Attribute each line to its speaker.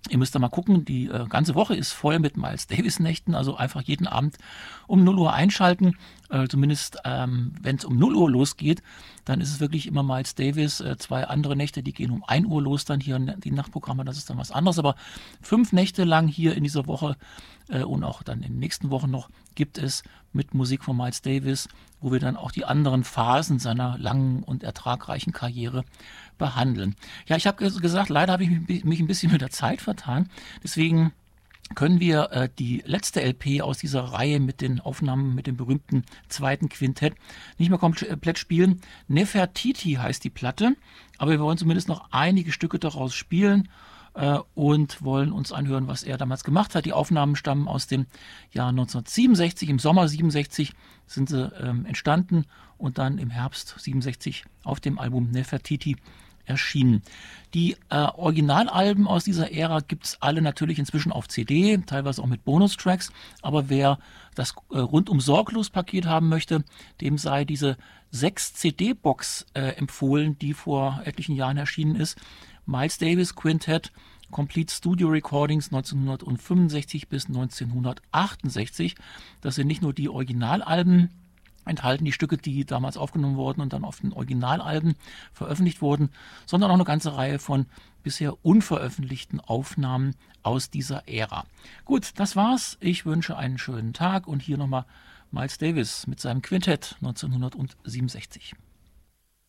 Speaker 1: Ihr müsst da mal gucken, die ganze Woche ist voll mit Miles Davis Nächten, also einfach jeden Abend um 0 Uhr einschalten. Zumindest wenn es um 0 Uhr losgeht, dann ist es wirklich immer Miles Davis. 2 andere Nächte, die gehen um 1 Uhr los, dann hier die Nachtprogramme, das ist dann was anderes. Aber 5 Nächte lang hier in dieser Woche und auch dann in den nächsten Wochen noch gibt es mit Musik von Miles Davis, wo wir dann auch die anderen Phasen seiner langen und ertragreichen Karriere behandeln. Ja, ich habe gesagt, leider habe ich mich ein bisschen mit der Zeit vertan. Deswegen können wir die letzte LP aus dieser Reihe mit den Aufnahmen mit dem berühmten zweiten Quintett nicht mehr komplett spielen. Nefertiti heißt die Platte, aber wir wollen zumindest noch einige Stücke daraus spielen und wollen uns anhören, was er damals gemacht hat. Die Aufnahmen stammen aus dem Jahr 1967, im Sommer 67 sind sie entstanden und dann im Herbst 67 auf dem Album Nefertiti erschienen. Die Originalalben aus dieser Ära gibt es alle natürlich inzwischen auf CD, teilweise auch mit Bonustracks, aber wer das rundum sorglos Paket haben möchte, dem sei diese 6 CD-Box empfohlen, die vor etlichen Jahren erschienen ist. Miles Davis Quintett, Complete Studio Recordings 1965 bis 1968. Das sind nicht nur die Originalalben, enthalten die Stücke, die damals aufgenommen wurden und dann auf den Originalalben veröffentlicht wurden, sondern auch eine ganze Reihe von bisher unveröffentlichten Aufnahmen aus dieser Ära. Gut, das war's. Ich wünsche einen schönen Tag und hier nochmal Miles Davis mit seinem Quintett 1967.